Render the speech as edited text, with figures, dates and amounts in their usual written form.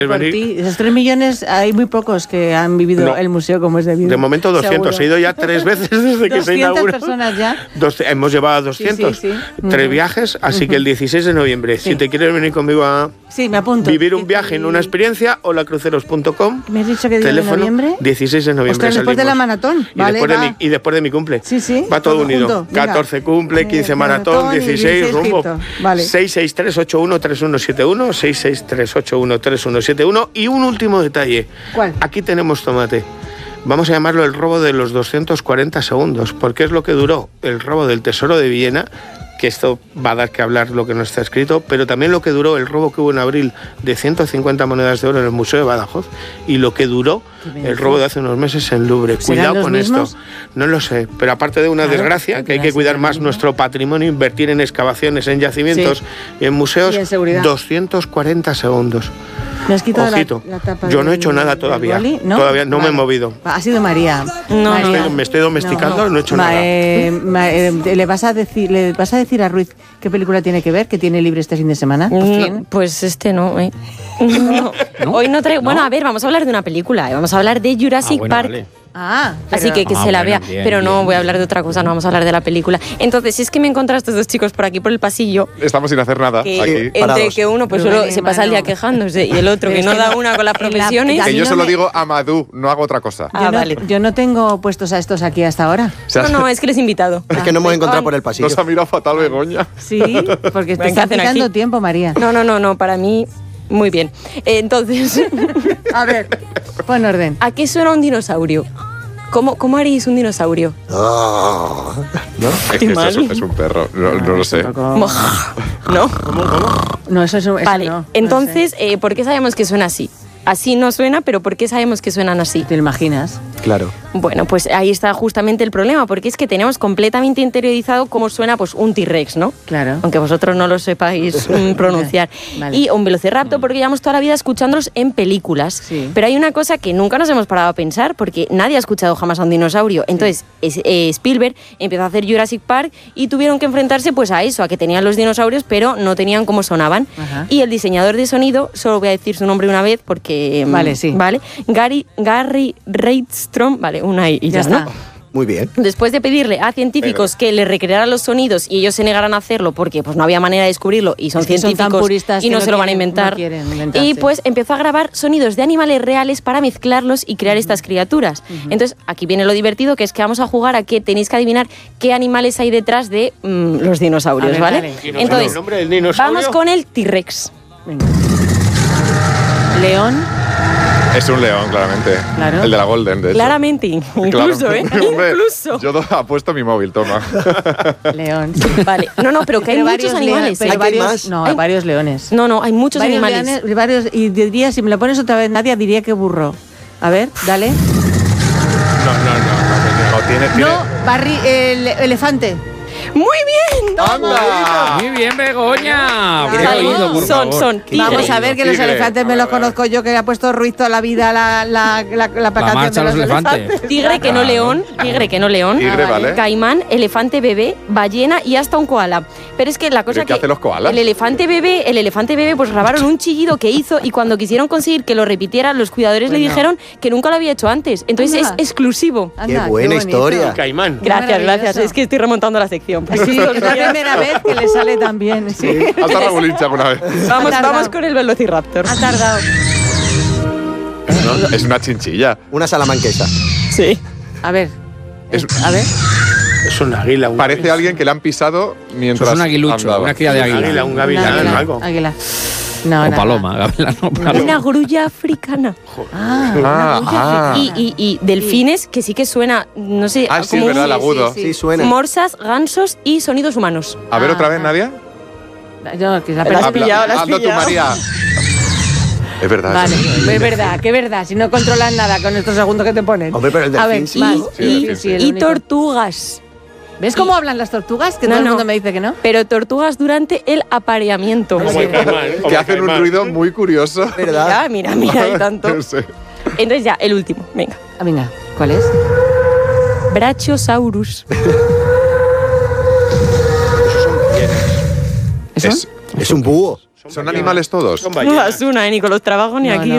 Por ti, esos 3 millones, hay muy pocos que han vivido el museo como es debido. De momento 200, he ido ya 3 veces desde que se inauguró. 200 personas ya. Hemos llevado a 200, 3 viajes, así que el 16 de noviembre, si te quieres venir conmigo a me apunto. vivir un viaje en una experiencia, holacruceros.com. ¿Me has dicho que día de noviembre? 16 de noviembre. Ostras, después de la maratón. Y después de mi cumple. Sí. Va todo unido. 14 cumple, 15 maratón, 16 rumbo. Vale. 6638131, 663813171 y un último detalle. ¿Cuál? Aquí tenemos tomate. Vamos a llamarlo el robo de los 240 segundos, porque es lo que duró el robo del Tesoro de Viena, que esto va a dar que hablar lo que no está escrito, pero también lo que duró el robo que hubo en abril de 150 monedas de oro en el Museo de Badajoz y lo que duró el robo de hace unos meses en Louvre. Cuidado con esto. No lo sé, pero aparte de una desgracia, que hay que cuidar más nuestro patrimonio, invertir en excavaciones, en yacimientos, en museos, 240 segundos. ¿Me has quitado Ojito. la tapa? Yo no he hecho nada todavía. ¿No? Todavía no me he movido. Ha sido María. Me estoy domesticando, no he hecho nada. ¿Le vas a decir a Ruiz qué película tiene que ver, que tiene libre este fin de semana? Pues no. No. Hoy no traigo... Bueno, a ver, vamos a hablar de una película. Vamos a hablar de Jurassic Park. Vale. Así que se la vea, bien, pero no voy a hablar de otra cosa, no vamos a hablar de la película. Entonces, si es que me encontré a estos dos chicos por aquí por el pasillo, estamos sin hacer nada aquí, entre parados. que uno pues solo se pasa el día quejándose y el otro que no da una con las profesiones. Que yo se lo digo a Madú, no hago otra cosa. Vale. Yo no tengo puestos a estos aquí hasta ahora. No, es que les he invitado. Es que no hemos encontrado por el pasillo. Nos ha mirado fatal Begoña. Sí, porque te está quitando tiempo, María. No, para mí... Muy bien. Entonces... A ver, pon orden. ¿A qué suena un dinosaurio? ¿Cómo haréis un dinosaurio? ¿No? Es que es un perro, no lo sé. ¿No? No, eso vale, no. Entonces, ¿por qué sabemos que suena así? Así no suena, pero ¿por qué sabemos que suenan así? ¿Te lo imaginas? Claro. Bueno, pues ahí está justamente el problema, porque es que tenemos completamente interiorizado cómo suena pues un T-Rex, ¿no? Claro. Aunque vosotros no lo sepáis pronunciar. Vale. Y un Velociraptor, porque llevamos toda la vida escuchándolos en películas. Sí. Pero hay una cosa que nunca nos hemos parado a pensar, porque nadie ha escuchado jamás a un dinosaurio. Entonces, Spielberg empezó a hacer Jurassic Park y tuvieron que enfrentarse pues a eso, a que tenían los dinosaurios, pero no tenían cómo sonaban. Ajá. Y el diseñador de sonido, solo voy a decir su nombre una vez, porque... Vale, sí. ¿Vale? Gary Reitstrom, vale, una y ya está. ¿No? Muy bien. Después de pedirle a científicos que le recrearan los sonidos y ellos se negaran a hacerlo porque pues no había manera de descubrirlo y son científicos y no se lo van a inventar, y pues empezó a grabar sonidos de animales reales para mezclarlos y crear estas criaturas. Entonces aquí viene lo divertido, que es que vamos a jugar a que tenéis que adivinar qué animales hay detrás de los dinosaurios, ¿vale? Entonces, vamos con el T-Rex. León. Es un león, claramente. Claro. El de la Golden, de hecho. Claramente, incluso, incluso. Yo apuesto mi móvil, toma. León. Vale. No, pero que hay muchos animales. Pero varios, hay varios leones. No, hay muchos animales. Leones, varios, y diría, si me lo pones otra vez, Nadia, diría que burro. A ver, dale. No, elefante. ¡Muy bien! ¡Anda! Muy bien, Begoña. Son tigre. Vamos a ver que los elefantes me los conozco yo, que ha puesto Ruiz toda la vida la canción de los elefantes. Tigre que no león. Tigre, vale. Caimán, elefante bebé, ballena y hasta un koala. Pero es que la cosa ¿Qué hacen los koalas? el elefante bebé pues grabaron un chillido que hizo y cuando quisieron conseguir que lo repitiera, los cuidadores le dijeron que nunca lo había hecho antes. Entonces es exclusivo. Qué buena historia. Caimán. Gracias. Es que estoy remontando la sección. Sí, es la primera vez que le sale tan bien. Sí. Hasta la bolincha alguna vez. Vamos con el Velociraptor. Ha tardado. ¿No? Es una chinchilla. Una salamanquesa. Sí. A ver. Es un águila. Parece alguien que le han pisado mientras es un aguilucho, andaba. una cría de águila. Un gavilán o algo. Águila. O paloma, gavilán o paloma. Una grulla africana. Y delfines, que sí que suena, no sé. Sí, es verdad, el agudo. Sí, suena. Morsas, gansos y sonidos humanos. A ver, otra vez, Nadia. Que la has pillado, Hazlo tú, María. Es verdad. Vale, es verdad, que verdad. Si no controlas nada con estos segundos que te ponen. Hombre, pero el delfín sí. Más. Y tortugas. ¿Ves cómo hablan las tortugas? Que todo el mundo me dice que no. Pero tortugas durante el apareamiento. Que hacen un ruido muy curioso. ¿Verdad? Mira, hay tanto. Sí. Entonces ya, el último, venga. Venga, ¿cuál es? Brachiosaurus. Es un búho. ¿Son animales todos? No das una, ni con los trabajos ni aquí.